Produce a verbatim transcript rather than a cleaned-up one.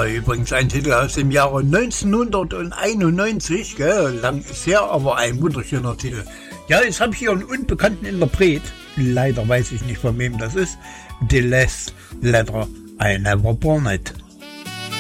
Ja, übrigens ein Titel aus dem Jahre neunzehnhunderteinundneunzig, gell? Lang ist her, aber ein wunderschöner Titel. Ja, jetzt habe ich hier einen unbekannten Interpret. Leider weiß ich nicht, von wem das ist. The Last Letter I Never Born It.